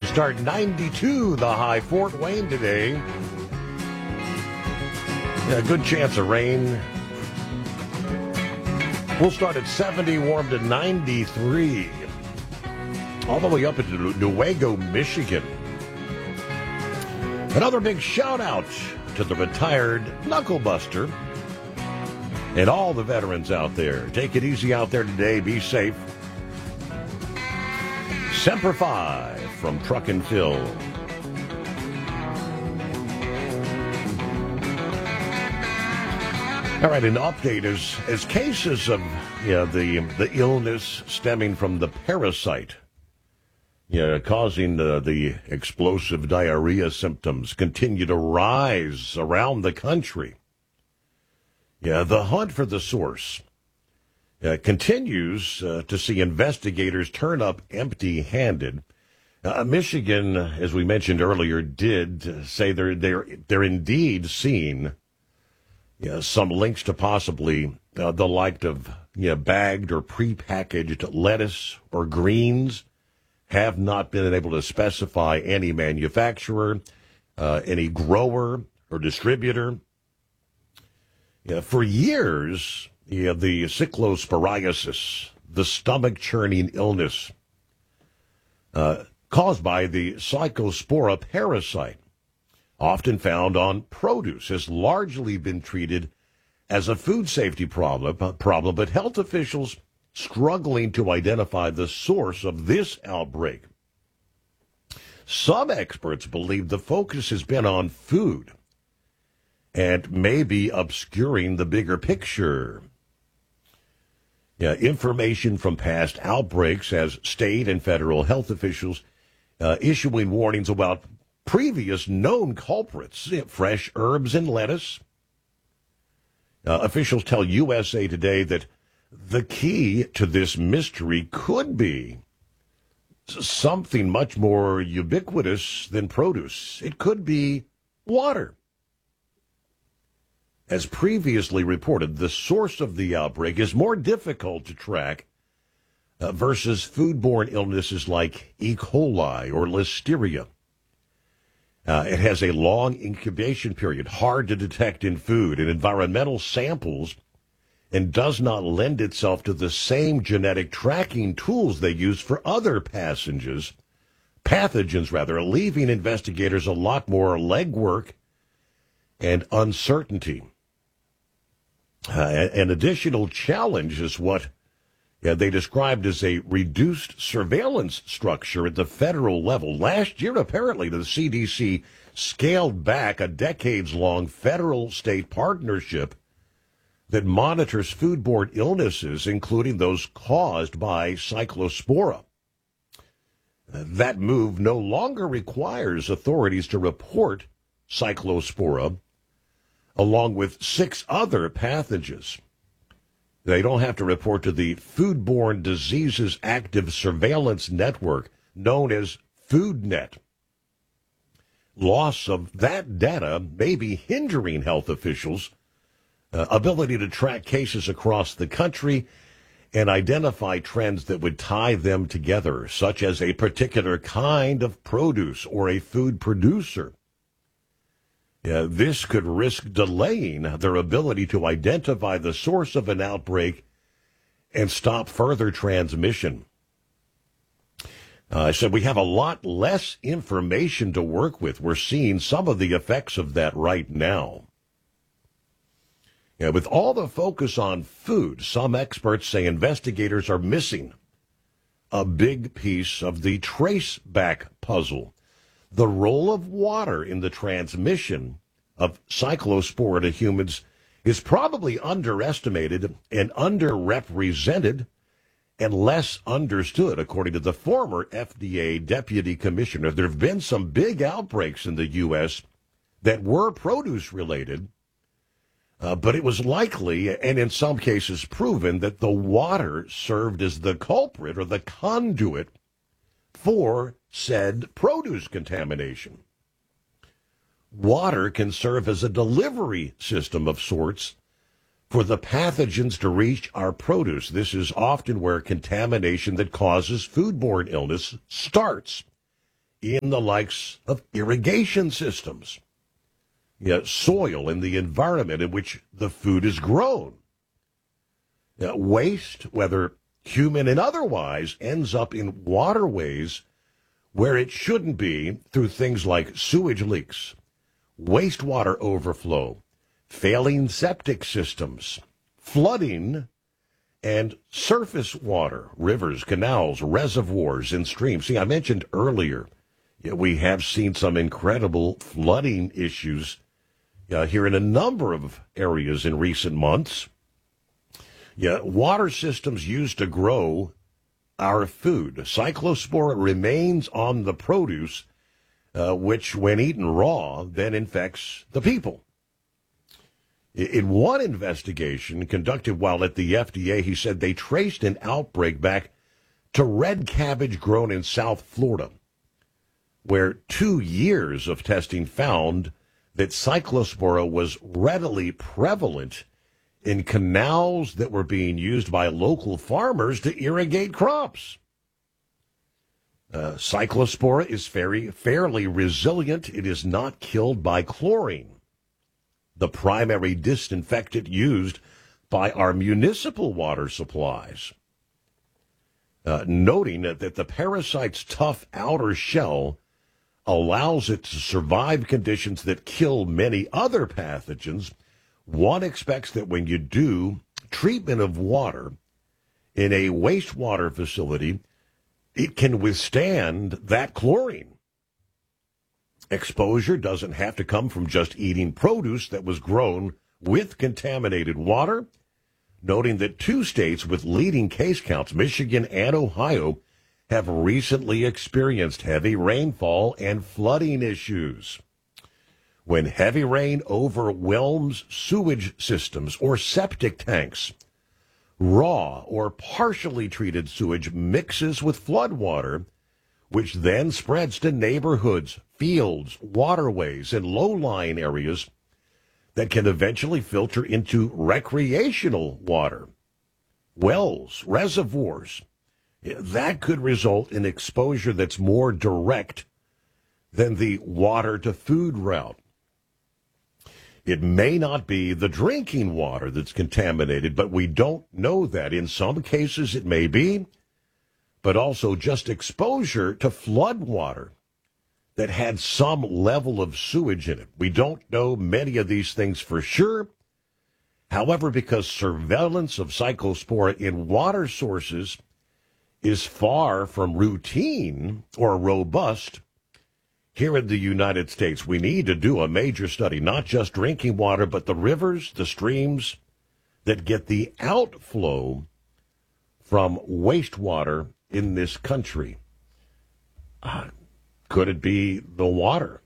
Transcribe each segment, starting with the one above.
start 92, the high. Fort Wayne today. Yeah, good chance of rain. We'll start at 70, warm to 93. All the way up into Newaygo, Michigan. Another big shout out to the retired Knucklebuster and all the veterans out there. Take it easy out there today. Be safe. Semper Fi from Truck and Phil. All right, an update as cases of the illness stemming from the parasite causing the explosive diarrhea symptoms continue to rise around the country. The hunt for the source continues to see investigators turn up empty-handed. Michigan, as we mentioned earlier, did say they're indeed seeing some links to possibly the like of bagged or prepackaged lettuce or greens. Have not been able to specify any manufacturer, any grower or distributor. For years, the cyclosporiasis, the stomach-churning illness caused by the Psychospora parasite, often found on produce, has largely been treated as a food safety problem, but health officials struggling to identify the source of this outbreak. Some experts believe the focus has been on food and may be obscuring the bigger picture. Information from past outbreaks has state and federal health officials issuing warnings about previous known culprits, fresh herbs and lettuce. Officials tell USA Today that the key to this mystery could be something much more ubiquitous than produce. It could be water. As previously reported, the source of the outbreak is more difficult to track versus foodborne illnesses like E. coli or listeria. It has a long incubation period, hard to detect in food and environmental samples, and does not lend itself to the same genetic tracking tools they use for other pathogens, leaving investigators a lot more legwork and uncertainty. An additional challenge is what they described as a reduced surveillance structure at the federal level. Last year, apparently, the CDC scaled back a decades-long federal-state partnership that monitors foodborne illnesses, including those caused by cyclospora. That move no longer requires authorities to report cyclospora along with 6 other pathogens. They don't have to report to the Foodborne Diseases Active Surveillance Network, known as FoodNet. Loss of that data may be hindering health officials' ability to track cases across the country and identify trends that would tie them together, such as a particular kind of produce or a food producer. This could risk delaying their ability to identify the source of an outbreak and stop further transmission. I said we have a lot less information to work with. We're seeing some of the effects of that right now. With all the focus on food, some experts say investigators are missing a big piece of the traceback puzzle. The role of water in the transmission of cyclospora to humans is probably underestimated and underrepresented and less understood, according to the former FDA deputy commissioner. There have been some big outbreaks in the U.S. that were produce-related, but it was likely, and in some cases proven, that the water served as the culprit or the conduit for said produce contamination. Water can serve as a delivery system of sorts for the pathogens to reach our produce. This is often where contamination that causes foodborne illness starts, in the likes of irrigation systems, soil, and the environment in which the food is grown. Waste, whether human and otherwise, ends up in waterways where it shouldn't be through things like sewage leaks, wastewater overflow, failing septic systems, flooding, and surface water, rivers, canals, reservoirs, and streams. See, I mentioned earlier, we have seen some incredible flooding issues here in a number of areas in recent months. Water systems used to grow our food. Cyclospora remains on the produce, which, when eaten raw, then infects the people. In one investigation conducted while at the FDA, he said they traced an outbreak back to red cabbage grown in South Florida, where 2 years of testing found that Cyclospora was readily prevalent in canals that were being used by local farmers to irrigate crops. Cyclospora is fairly resilient. It is not killed by chlorine, the primary disinfectant used by our municipal water supplies. Noting that the parasite's tough outer shell allows it to survive conditions that kill many other pathogens, one expects that when you do treatment of water in a wastewater facility, it can withstand that chlorine. Exposure doesn't have to come from just eating produce that was grown with contaminated water, noting that 2 states with leading case counts, Michigan and Ohio, have recently experienced heavy rainfall and flooding issues. When heavy rain overwhelms sewage systems or septic tanks, raw or partially treated sewage mixes with flood water, which then spreads to neighborhoods, fields, waterways, and low-lying areas that can eventually filter into recreational water, wells, reservoirs. That could result in exposure that's more direct than the water-to-food route. It may not be the drinking water that's contaminated, but we don't know that. In some cases it may be, but also just exposure to flood water that had some level of sewage in it. We don't know many of these things for sure. However, because surveillance of Cyclospora in water sources is far from routine or robust, here in the United States, we need to do a major study, not just drinking water, but the rivers, the streams that get the outflow from wastewater in this country. Could it be the water?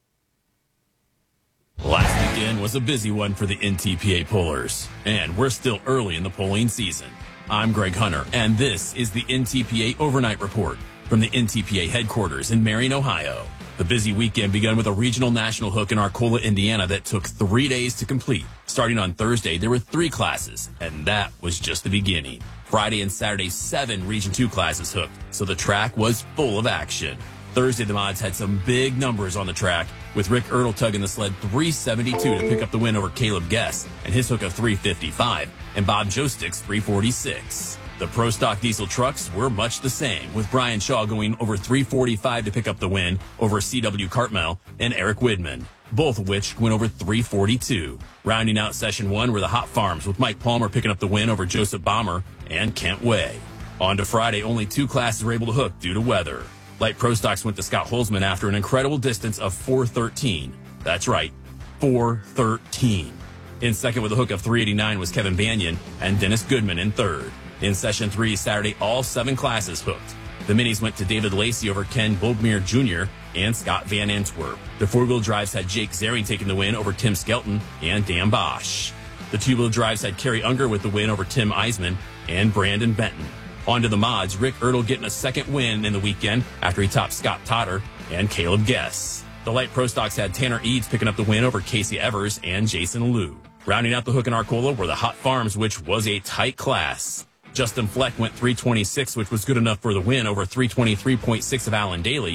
Last weekend was a busy one for the NTPA pollers, and we're still early in the polling season. I'm Greg Hunter, and this is the NTPA Overnight Report from the NTPA headquarters in Marion, Ohio. The busy weekend began with a regional national hook in Arcola, Indiana that took 3 days to complete. Starting on Thursday, there were 3 classes, and that was just the beginning. Friday and Saturday, 7 Region 2 classes hooked, so the track was full of action. Thursday, the mods had some big numbers on the track, with Rick Ertl tugging the sled 372 to pick up the win over Caleb Guess and his hook of 355, and Bob Jostick's 346. The Pro Stock diesel trucks were much the same, with Brian Shaw going over 345 to pick up the win over C.W. Cartmel and Eric Widman, both of which went over 342. Rounding out Session 1 were the Hot Farms, with Mike Palmer picking up the win over Joseph Bomber and Kent Way. On to Friday, only 2 classes were able to hook due to weather. Light Pro Stocks went to Scott Holzman after an incredible distance of 413. That's right, 413. In second with a hook of 389 was Kevin Banyan and Dennis Goodman in third. In Session 3 Saturday, all 7 classes hooked. The minis went to David Lacey over Ken Boldmere Jr. and Scott Van Antwerp. The 4-wheel drives had Jake Zering taking the win over Tim Skelton and Dan Bosch. The 2-wheel drives had Kerry Unger with the win over Tim Eisman and Brandon Benton. On to the mods, Rick Ertl getting a second win in the weekend after he topped Scott Totter and Caleb Guess. The Light Pro Stocks had Tanner Eads picking up the win over Casey Evers and Jason Liu. Rounding out the hook in Arcola were the Hot Farms, which was a tight class. Justin Fleck went 326, which was good enough for the win over 323.6 of Alan Daly,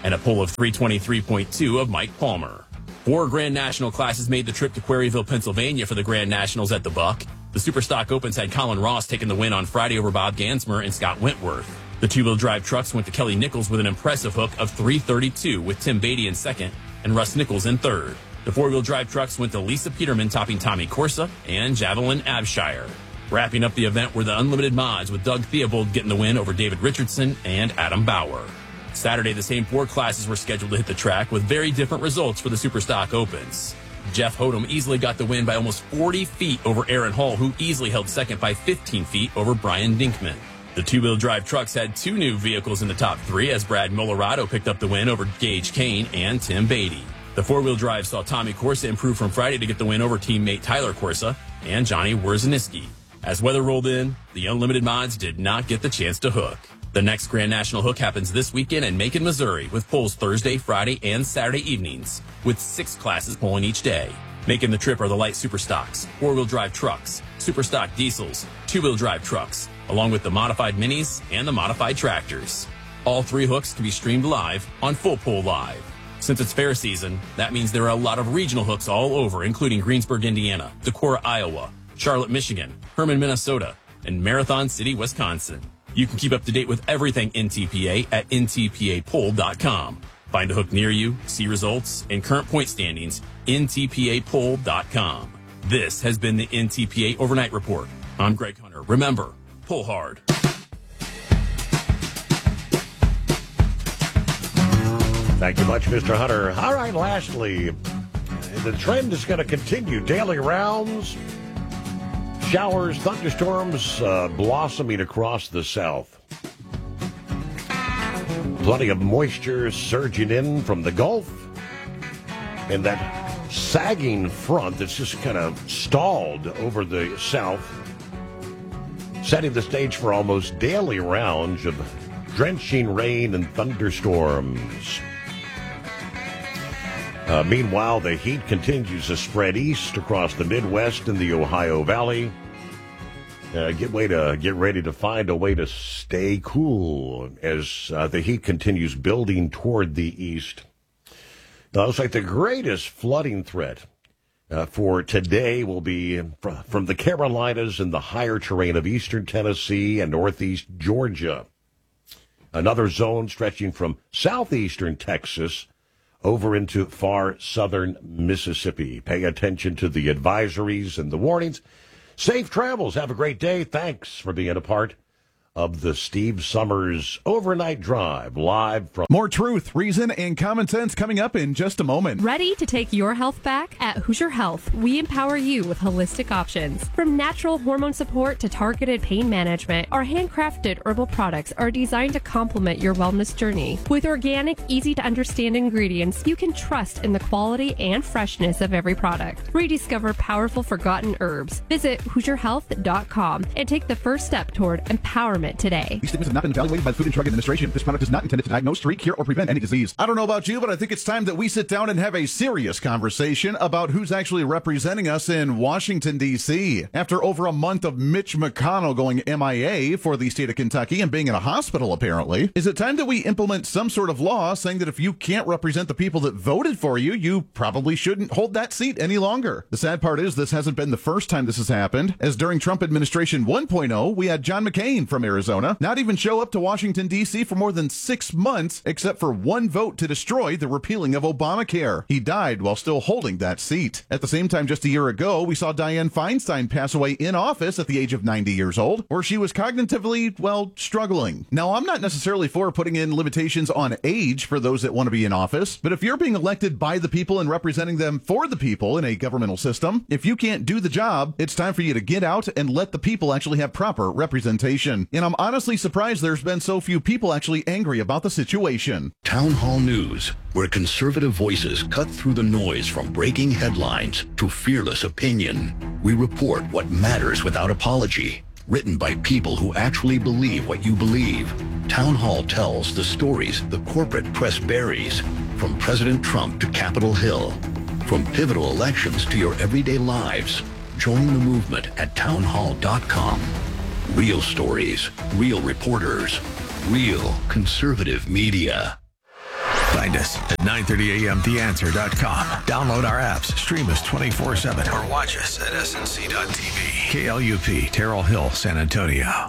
and a pull of 323.2 of Mike Palmer. 4 Grand National classes made the trip to Quarryville, Pennsylvania for the Grand Nationals at the Buck. The Superstock Opens had Colin Ross taking the win on Friday over Bob Gansmer and Scott Wentworth. The two-wheel drive trucks went to Kelly Nichols with an impressive hook of 332 with Tim Beatty in second and Russ Nichols in third. The four-wheel drive trucks went to Lisa Peterman topping Tommy Corsa and Javelin Abshire. Wrapping up the event were the Unlimited Mods with Doug Theobald getting the win over David Richardson and Adam Bauer. Saturday, the same 4 classes were scheduled to hit the track with very different results for the Superstock Opens. Jeff Hodem easily got the win by almost 40 feet over Aaron Hall, who easily held second by 15 feet over Brian Dinkman. The two-wheel drive trucks had 2 new vehicles in the top 3 as Brad Molorado picked up the win over Gage Kane and Tim Beatty. The four-wheel drive saw Tommy Corsa improve from Friday to get the win over teammate Tyler Corsa and Johnny Wierzeniski. As weather rolled in, the Unlimited Mods did not get the chance to hook. The next Grand National Hook happens this weekend in Macon, Missouri, with polls Thursday, Friday, and Saturday evenings, with 6 classes polling each day. Making the trip are the light Superstocks, 4-wheel drive trucks, Superstock diesels, 2-wheel drive trucks, along with the modified minis and the modified tractors. All 3 hooks can be streamed live on Full Pull Live. Since it's fair season, that means there are a lot of regional hooks all over, including Greensburg, Indiana, Decorah, Iowa, Charlotte, Michigan, Herman, Minnesota, and Marathon City, Wisconsin. You can keep up to date with everything NTPA at ntpapoll.com. Find a hook near you, see results, and current point standings, ntpapoll.com. This has been the NTPA Overnight Report. I'm Greg Hunter. Remember, pull hard. Thank you much, Mr. Hunter. All right, lastly, the trend is going to continue. Daily rounds, showers, thunderstorms blossoming across the south. Plenty of moisture surging in from the Gulf. And that sagging front that's just kind of stalled over the south, setting the stage for almost daily rounds of drenching rain and thunderstorms. Meanwhile, the heat continues to spread east across the Midwest and the Ohio Valley. Get ready to find a way to stay cool as the heat continues building toward the east. Now, looks like the greatest flooding threat for today will be from the Carolinas and the higher terrain of eastern Tennessee and northeast Georgia. Another zone stretching from southeastern Texas over into far southern Mississippi. Pay attention to the advisories and the warnings. Safe travels. Have a great day. Thanks for being a part of the Steve Summers Overnight Drive, live from... More truth, reason, and common sense coming up in just a moment. Ready to take your health back? At Hoosier Health, we empower you with holistic options. From natural hormone support to targeted pain management, our handcrafted herbal products are designed to complement your wellness journey. With organic, easy-to-understand ingredients, you can trust in the quality and freshness of every product. Rediscover powerful forgotten herbs. Visit HoosierHealth.com and take the first step toward empowerment today. These statements have not been evaluated by the Food and Drug Administration. This product is not intended to diagnose, treat, cure, or prevent any disease. I don't know about you, but I think it's time that we sit down and have a serious conversation about who's actually representing us in Washington, D.C. After over a month of Mitch McConnell going MIA for the state of Kentucky and being in a hospital, apparently, is it time that we implement some sort of law saying that if you can't represent the people that voted for you, you probably shouldn't hold that seat any longer? The sad part is this hasn't been the first time this has happened, as during Trump administration 1.0, we had John McCain from Arizona not even show up to Washington, D.C. for more than 6 months, except for one vote to destroy the repealing of Obamacare. He died while still holding that seat. At the same time, just a year ago, we saw Dianne Feinstein pass away in office at the age of 90 years old, where she was cognitively, struggling. Now, I'm not necessarily for putting in limitations on age for those that want to be in office, but if you're being elected by the people and representing them for the people in a governmental system, if you can't do the job, it's time for you to get out and let the people actually have proper representation. And I'm honestly surprised there's been so few people actually angry about the situation. Town Hall News, where conservative voices cut through the noise from breaking headlines to fearless opinion. We report what matters without apology. Written by people who actually believe what you believe. Town Hall tells the stories the corporate press buries, from President Trump to Capitol Hill. From pivotal elections to your everyday lives. Join the movement at townhall.com. Real stories, real reporters, real conservative media. By Find us at 930amtheanswer.com. Download our apps, stream us 24/7, or watch us at snc.tv. KLUP, Terrell Hill, San Antonio.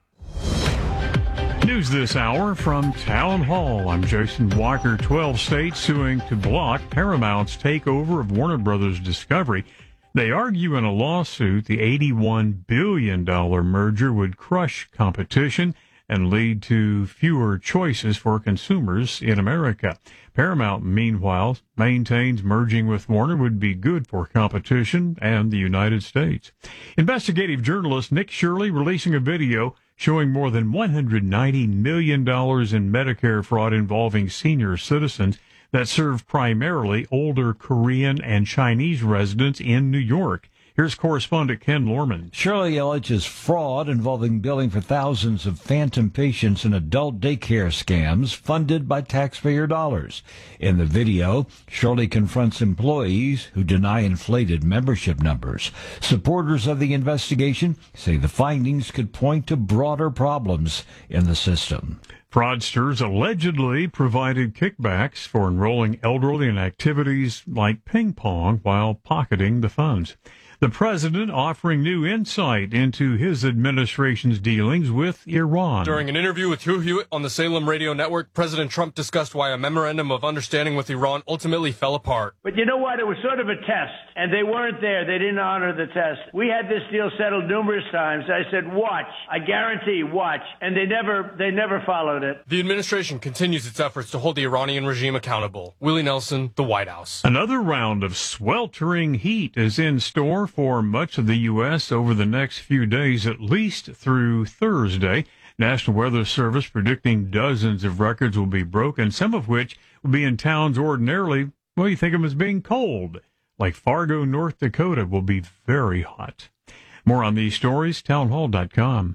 News this hour from Town Hall. I'm Jason Walker. 12 states suing to block Paramount's takeover of Warner Brothers Discovery. They argue in a lawsuit the $81 billion merger would crush competition and lead to fewer choices for consumers in America. Paramount, meanwhile, maintains merging with Warner would be good for competition and the United States. Investigative journalist Nick Shirley releasing a video showing more than $190 million in Medicare fraud involving senior citizens that serve primarily older Korean and Chinese residents in New York. Here's correspondent Ken Lorman. Shirley alleges fraud involving billing for thousands of phantom patients in adult daycare scams funded by taxpayer dollars. In the video, Shirley confronts employees who deny inflated membership numbers. Supporters of the investigation say the findings could point to broader problems in the system. Fraudsters allegedly provided kickbacks for enrolling elderly in activities like ping pong while pocketing the funds. The president offering new insight into his administration's dealings with Iran. During an interview with Hugh Hewitt on the Salem Radio Network, President Trump discussed why a memorandum of understanding with Iran ultimately fell apart. But you know what? It was sort of a test, and they weren't there. They didn't honor the test. We had this deal settled numerous times. I said, watch. I guarantee, watch. And they never followed it. The administration continues its efforts to hold the Iranian regime accountable. Willie Nelson, the White House. Another round of sweltering heat is in store for much of the U.S. over the next few days, at least through Thursday. National Weather Service predicting dozens of records will be broken, some of which will be in towns ordinarily, well, you think of them as being cold. Like Fargo, North Dakota will be very hot. More on these stories, townhall.com.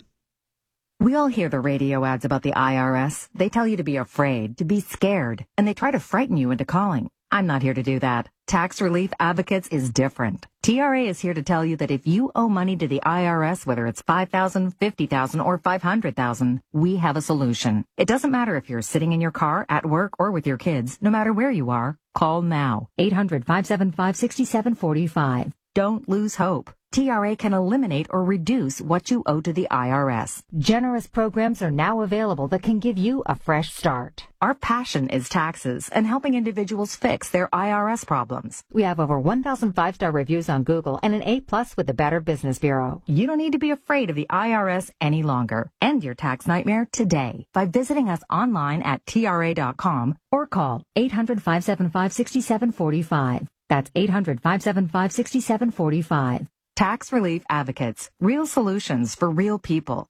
We all hear the radio ads about the IRS. They tell you to be afraid, to be scared, and they try to frighten you into calling. I'm not here to do that. Tax Relief Advocates is different. TRA is here to tell you that if you owe money to the IRS, whether it's $5,000, $50,000, or $500,000, we have a solution. It doesn't matter if you're sitting in your car, at work, or with your kids. No matter where you are, call now. 800-575-6745. Don't lose hope. TRA can eliminate or reduce what you owe to the IRS. Generous programs are now available that can give you a fresh start. Our passion is taxes and helping individuals fix their IRS problems. We have over 1,000 5-star reviews on Google and an A+ with the Better Business Bureau. You don't need to be afraid of the IRS any longer. End your tax nightmare today by visiting us online at TRA.com or call 800-575-6745. That's 800-575-6745. Tax Relief Advocates. Real solutions for real people.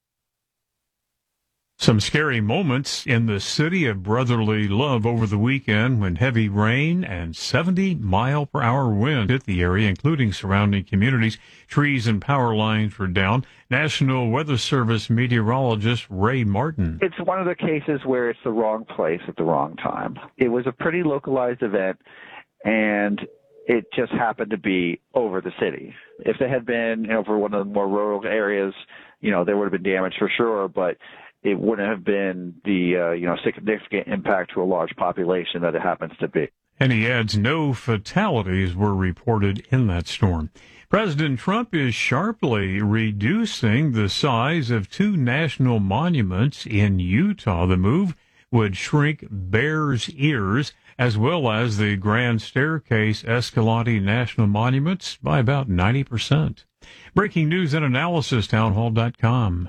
Some scary moments in the city of brotherly love over the weekend when heavy rain and 70-mile-per-hour wind hit the area, including surrounding communities. Trees and power lines were down. National Weather Service meteorologist Ray Martin. It's one of the cases where it's the wrong place at the wrong time. It was a pretty localized event, and it just happened to be over the city. If they had been, for one of the more rural areas, there would have been damage for sure, but it wouldn't have been the, significant impact to a large population that it happens to be. And he adds no fatalities were reported in that storm. President Trump is sharply reducing the size of two national monuments in Utah. The move would shrink Bears Ears as well as the Grand Staircase Escalante National Monuments by about 90%. Breaking news and analysis, townhall.com.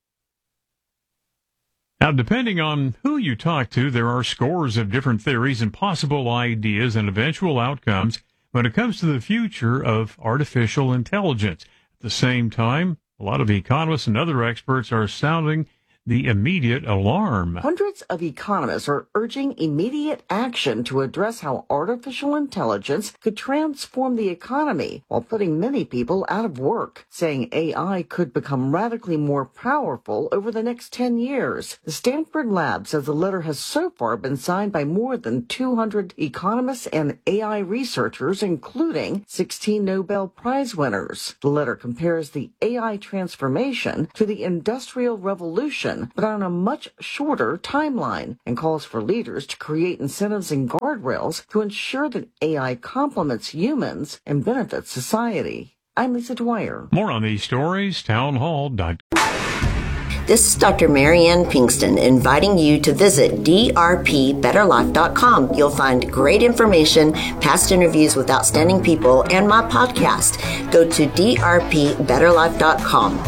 Now, depending on who you talk to, there are scores of different theories and possible ideas and eventual outcomes when it comes to the future of artificial intelligence. At the same time, a lot of economists and other experts are sounding the immediate alarm. Hundreds of economists are urging immediate action to address how artificial intelligence could transform the economy while putting many people out of work, saying AI could become radically more powerful over the next 10 years. The Stanford Lab says the letter has so far been signed by more than 200 economists and AI researchers, including 16 Nobel Prize winners. The letter compares the AI transformation to the Industrial Revolution adoption, but on a much shorter timeline, and calls for leaders to create incentives and guardrails to ensure that AI complements humans and benefits society. I'm Lisa Dwyer. More on these stories, townhall.com. This is Dr. Marianne Pinkston inviting you to visit drpbetterlife.com. You'll find great information, past interviews with outstanding people, and my podcast. Go to drpbetterlife.com.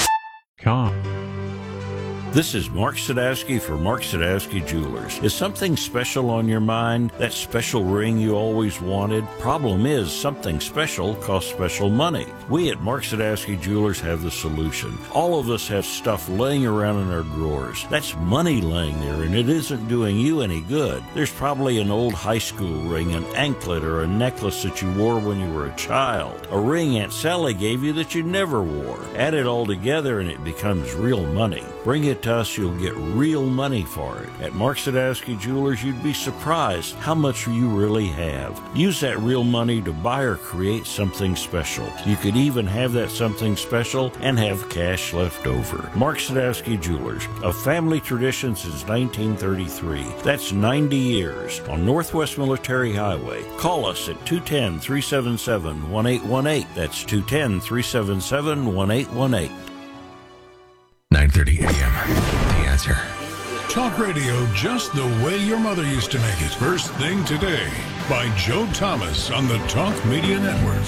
This is Mark Sadowski for Mark Sadowski Jewelers. Is something special on your mind? That special ring you always wanted? Problem is, something special costs special money. We at Mark Sadowski Jewelers have the solution. All of us have stuff laying around in our drawers. That's money laying there, and it isn't doing you any good. There's probably an old high school ring, an anklet, or a necklace that you wore when you were a child. A ring Aunt Sally gave you that you never wore. Add it all together and it becomes real money. Bring it to us, you'll get real money for it. At Mark Sadowski Jewelers, you'd be surprised how much you really have. Use that real money to buy or create something special. You could even have that something special and have cash left over. Mark Sadowski Jewelers, a family tradition since 1933. That's 90 years on Northwest Military Highway. Call us at 210-377-1818. That's 210-377-1818. 9:30 a.m. The Answer. Talk radio just the way your mother used to make it. First Thing Today by Joe Thomas on the Talk Media Network.